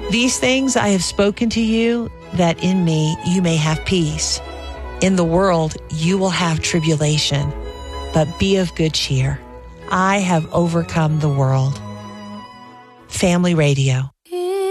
These things I have spoken to you, that in me you may have peace. In the world you will have tribulation, but be of good cheer. I have overcome the world. Family Radio.